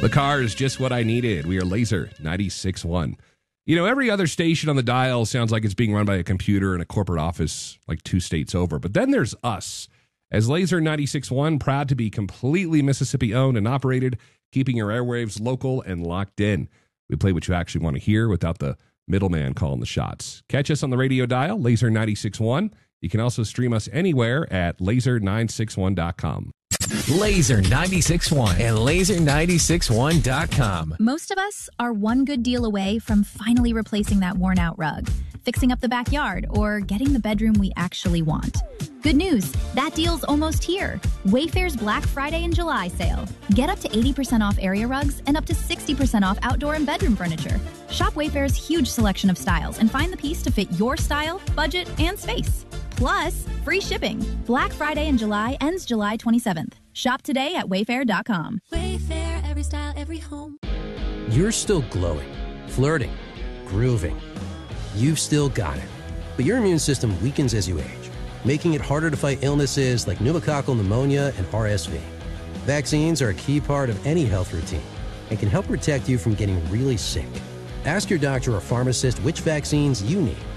The car is just what I needed. We are Laser 96.1. You know, every other station on the dial sounds like it's being run by a computer in a corporate office like 2 states over. But then there's us. As Laser 96.1, proud to be completely Mississippi owned and operated, keeping your airwaves local and locked in. We play what you actually want to hear without the middleman calling the shots. Catch us on the radio dial, Laser 96.1. You can also stream us anywhere at laser961.com. Laser 96.1 and laser961.com. Most of us are one good deal away from finally replacing that worn out rug, fixing up the backyard, or getting the bedroom we actually want. Good news, that deal's almost here. Wayfair's Black Friday and July sale. Get up to 80% off area rugs and up to 60% off outdoor and bedroom furniture. Shop Wayfair's huge selection of styles and find the piece to fit your style, budget, and space. Plus, free shipping. Black Friday in July ends July 27th. Shop today at wayfair.com. Wayfair, every style, every home. You're still glowing, flirting, grooving. You've still got it. But your immune system weakens as you age, making it harder to fight illnesses like pneumococcal pneumonia and RSV. Vaccines are a key part of any health routine and can help protect you from getting really sick. Ask your doctor or pharmacist which vaccines you need